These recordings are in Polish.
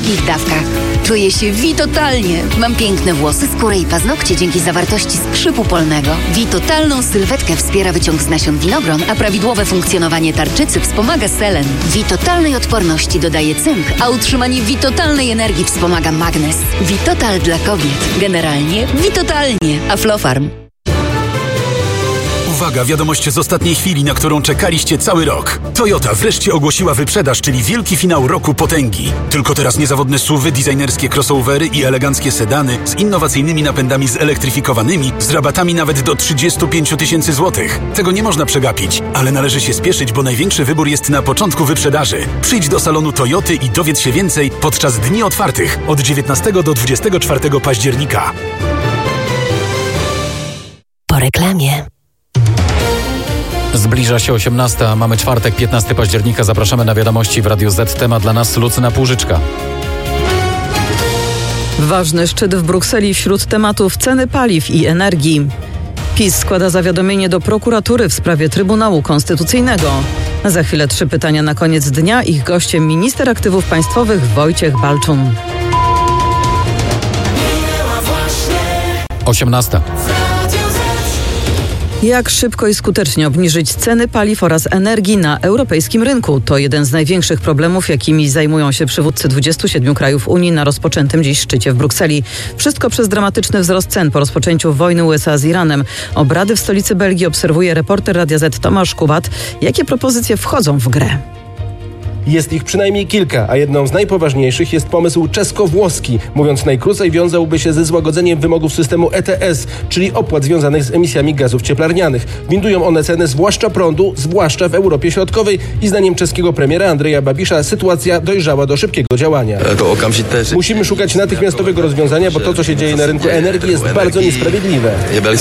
wszystkich dawkach. Czuję się totalnie. Mam piękne włosy, skórę i paznokcie dzięki zawartości skrzypu polnego. Totalną sylwetkę wspiera wyciąg z nasion winogron, a prawidłowe funkcjonowanie tarczycy wspomaga selen. Totalnej odporności dodaje cynk, a utrzymanie totalnej energii wspomaga magnez. Total dla kobiet. Generalnie totalnie. Aflofarm. Uwaga, wiadomość z ostatniej chwili, na którą czekaliście cały rok. Toyota wreszcie ogłosiła wyprzedaż, czyli wielki finał roku potęgi. Tylko teraz niezawodne SUV-y, designerskie crossovery i eleganckie sedany z innowacyjnymi napędami zelektryfikowanymi, z rabatami nawet do 35 000 złotych. Tego nie można przegapić, ale należy się spieszyć, bo największy wybór jest na początku wyprzedaży. Przyjdź do salonu Toyoty i dowiedz się więcej podczas dni otwartych od 19 do 24 października. Po reklamie. Zbliża się 18, mamy czwartek, 15 października. Zapraszamy na wiadomości w Radiu Z. Temat dla nas Lucyna Półżyczka. Ważny szczyt w Brukseli wśród tematów ceny paliw i energii. PiS składa zawiadomienie do prokuratury w sprawie Trybunału Konstytucyjnego. Za chwilę 3 pytania na koniec dnia. Ich gościem minister aktywów państwowych Wojciech Balczun. 18. Jak szybko i skutecznie obniżyć ceny paliw oraz energii na europejskim rynku? To jeden z największych problemów, jakimi zajmują się przywódcy 27 krajów Unii na rozpoczętym dziś szczycie w Brukseli. Wszystko przez dramatyczny wzrost cen po rozpoczęciu wojny USA z Iranem. Obrady w stolicy Belgii obserwuje reporter Radia Z Tomasz Kubat. Jakie propozycje wchodzą w grę? Jest ich przynajmniej kilka, a jedną z najpoważniejszych jest pomysł czesko-włoski. Mówiąc najkrócej, wiązałby się ze złagodzeniem wymogów systemu ETS, czyli opłat związanych z emisjami gazów cieplarnianych. Windują one ceny zwłaszcza prądu, zwłaszcza w Europie Środkowej i zdaniem czeskiego premiera Andreja Babisza sytuacja dojrzała do szybkiego działania. Musimy szukać natychmiastowego rozwiązania, bo to, co się dzieje na rynku energii, jest bardzo niesprawiedliwe.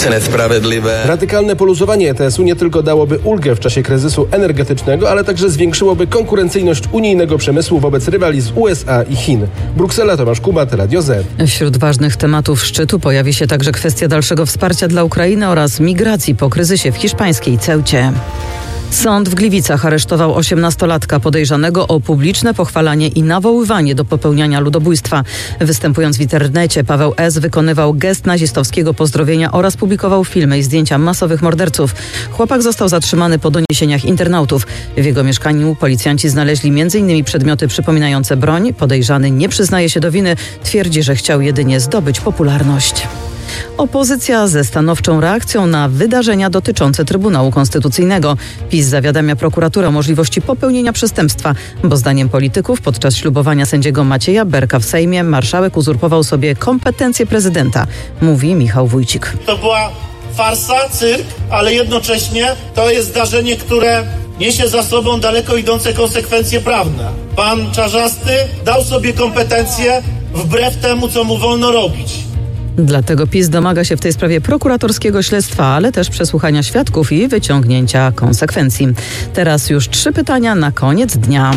Radykalne poluzowanie ETS-u nie tylko dałoby ulgę w czasie kryzysu energetycznego, ale także zwiększyłoby konkurencyjność unijnego przemysłu wobec rywali z USA i Chin. Bruksela, Tomasz Kubat, Radio Z. Wśród ważnych tematów szczytu pojawi się także kwestia dalszego wsparcia dla Ukrainy oraz migracji po kryzysie w hiszpańskiej Ceucie. Sąd w Gliwicach aresztował 18-latka podejrzanego o publiczne pochwalanie i nawoływanie do popełniania ludobójstwa. Występując w internecie, Paweł S. wykonywał gest nazistowskiego pozdrowienia oraz publikował filmy i zdjęcia masowych morderców. Chłopak został zatrzymany po doniesieniach internautów. W jego mieszkaniu policjanci znaleźli m.in. przedmioty przypominające broń. Podejrzany nie przyznaje się do winy, twierdzi, że chciał jedynie zdobyć popularność. Opozycja ze stanowczą reakcją na wydarzenia dotyczące Trybunału Konstytucyjnego. PiS zawiadamia prokuraturę o możliwości popełnienia przestępstwa, bo zdaniem polityków podczas ślubowania sędziego Macieja Berka w Sejmie marszałek uzurpował sobie kompetencje prezydenta, mówi Michał Wójcik. To była farsa, cyrk, ale jednocześnie to jest zdarzenie, które niesie za sobą daleko idące konsekwencje prawne. Pan Czarzasty dał sobie kompetencje wbrew temu, co mu wolno robić. Dlatego PiS domaga się w tej sprawie prokuratorskiego śledztwa, ale też przesłuchania świadków i wyciągnięcia konsekwencji. Teraz już 3 pytania na koniec dnia.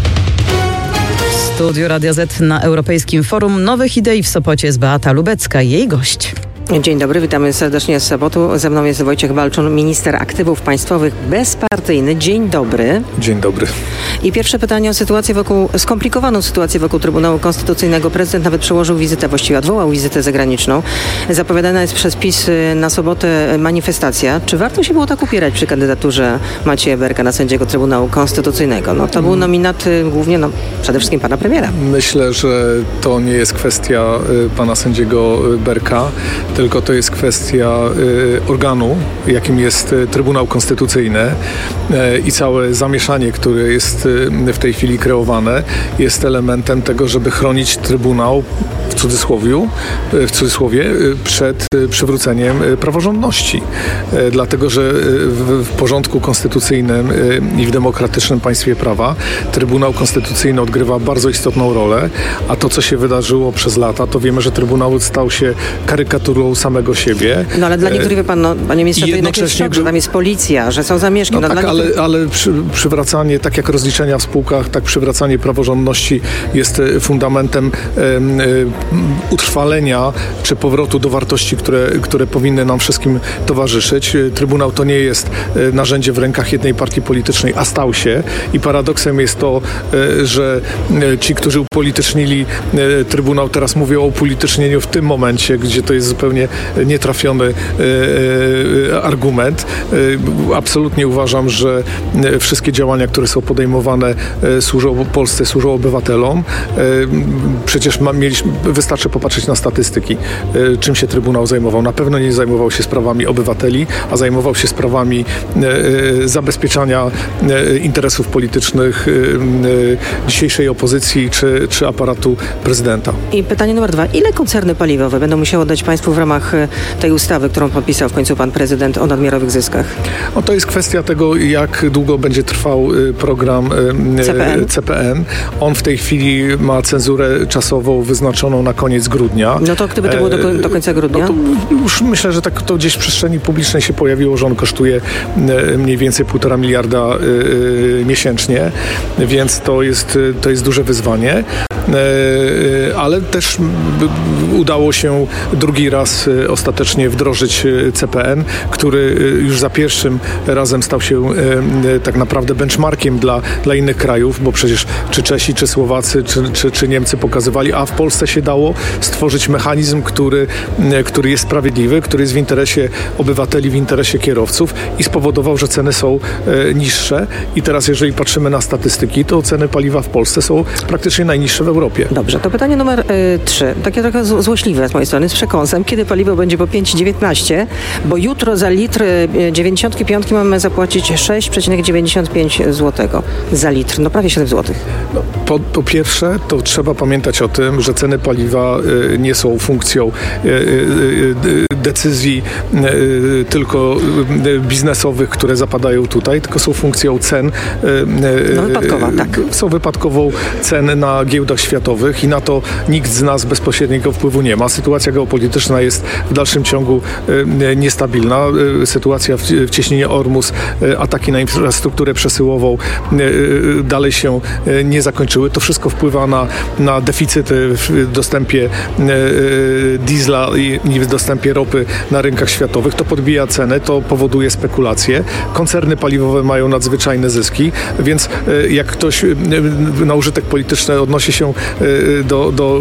W studiu Radia Z na Europejskim Forum Nowych Idei w Sopocie jest Beata Lubecka i jej gość. Dzień dobry, witamy serdecznie z Sopotu. Ze mną jest Wojciech Balczun, minister aktywów państwowych, bezpartyjny. Dzień dobry. Dzień dobry. I pierwsze pytanie o skomplikowaną sytuację wokół Trybunału Konstytucyjnego. Prezydent nawet przełożył wizytę, właściwie odwołał wizytę zagraniczną. Zapowiadana jest przez PiS na sobotę manifestacja. Czy warto się było tak upierać przy kandydaturze Macieja Berka na sędziego Trybunału Konstytucyjnego? To był nominat głównie, przede wszystkim pana premiera. Myślę, że to nie jest kwestia pana sędziego Berka, tylko to jest kwestia organu, jakim jest Trybunał Konstytucyjny i całe zamieszanie, które jest w tej chwili kreowane, jest elementem tego, żeby chronić Trybunał w cudzysłowie przed przywróceniem praworządności. Dlatego, że w porządku konstytucyjnym i w demokratycznym państwie prawa Trybunał Konstytucyjny odgrywa bardzo istotną rolę, a to, co się wydarzyło przez lata, to wiemy, że Trybunał stał się karykaturą siłą samego siebie. No ale dla niektórych, wie pan, panie ministrze, to jednak jest szok, że tam jest policja, że są zamieszki. No tak, ale przywracanie, tak jak rozliczenia w spółkach, tak przywracanie praworządności jest fundamentem utrwalenia czy powrotu do wartości, które powinny nam wszystkim towarzyszyć. Trybunał to nie jest narzędzie w rękach jednej partii politycznej, a stał się. I paradoksem jest to, że ci, którzy upolitycznili Trybunał, teraz mówią o upolitycznieniu w tym momencie, gdzie to jest zupełnie nietrafiony argument. Absolutnie uważam, że wszystkie działania, które są podejmowane, służą Polsce, służą obywatelom. Przecież wystarczy popatrzeć na statystyki, czym się Trybunał zajmował. Na pewno nie zajmował się sprawami obywateli, a zajmował się sprawami zabezpieczania interesów politycznych dzisiejszej opozycji czy aparatu prezydenta. I pytanie numer 2. Ile koncerny paliwowe będą musiały oddać państwu w ramach tej ustawy, którą podpisał w końcu pan prezydent o nadmiarowych zyskach? No to jest kwestia tego, jak długo będzie trwał program CPN. On w tej chwili ma cenzurę czasową wyznaczoną na koniec grudnia. No to gdyby to było do końca grudnia? No to już myślę, że tak to gdzieś w przestrzeni publicznej się pojawiło, że on kosztuje mniej więcej 1,5 miliarda miesięcznie, więc to jest duże wyzwanie. Ale też udało się drugi raz ostatecznie wdrożyć CPN, który już za pierwszym razem stał się tak naprawdę benchmarkiem dla innych krajów, bo przecież czy Czesi, czy Słowacy, czy Niemcy pokazywali, a w Polsce się dało stworzyć mechanizm, który jest sprawiedliwy, który jest w interesie obywateli, w interesie kierowców i spowodował, że ceny są niższe. I teraz jeżeli patrzymy na statystyki, to ceny paliwa w Polsce są praktycznie najniższe w Europie. Dobrze, to pytanie numer 3. Takie trochę złośliwe z mojej strony, z przekąsem. Kiedy paliwo będzie po 5,19? Bo jutro za litr 95 mamy zapłacić 6,95 zł za litr. No prawie 7 zł. No, po pierwsze, to trzeba pamiętać o tym, że ceny paliwa nie są funkcją decyzji tylko biznesowych, które zapadają tutaj, tylko są funkcją cen. Wypadkowa, tak. Są wypadkową cen na giełdach światowych i na to nikt z nas bezpośredniego wpływu nie ma. Sytuacja geopolityczna jest w dalszym ciągu niestabilna. Sytuacja w cieśninie Ormus, ataki na infrastrukturę przesyłową dalej się nie zakończyły. To wszystko wpływa na deficyty w dostępie diesla i w dostępie ropy na rynkach światowych. To podbija ceny, to powoduje spekulacje. Koncerny paliwowe mają nadzwyczajne zyski, więc jak ktoś na użytek polityczny odnosi się do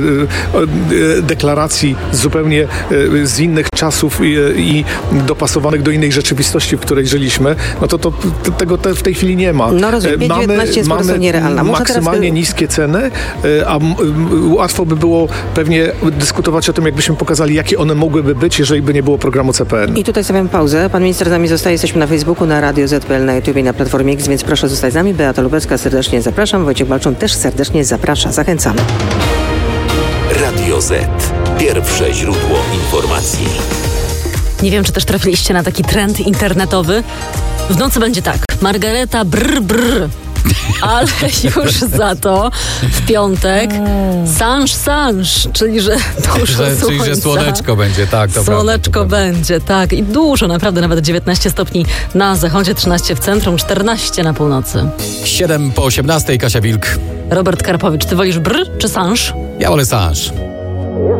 deklaracji zupełnie z innych czasów i dopasowanych do innej rzeczywistości, w której żyliśmy, no to tego w tej chwili nie ma. No rozumiem, 5,19 jest po prostu nierealna. Maksymalnie niskie ceny, a łatwo by było pewnie dyskutować o tym, jakbyśmy pokazali, jakie one mogłyby być, jeżeli by nie było programu CPN. I tutaj stawiam pauzę. Pan minister z nami zostaje. Jesteśmy na Facebooku, na Radio Z.pl, na YouTube i na Platformie X, więc proszę zostać z nami. Beata Lubecka, serdecznie zapraszam. Wojciech Balczun też serdecznie zaprasza. Zachęcamy. Radio Z. Pierwsze źródło informacji. Nie wiem, czy też trafiliście na taki trend internetowy. W nocy będzie tak. Margareta brr brr. Ale już za to w piątek sanż, czyli że dużo słońca. Czyli że słoneczko będzie, tak. Słoneczko będzie, tak. I dużo, naprawdę, nawet 19 stopni na zachodzie, 13 w centrum, 14 na północy. 7 po 18, Kasia Wilk. Robert Karpowicz, ty wolisz brr czy sanż? Ja wolę sanż.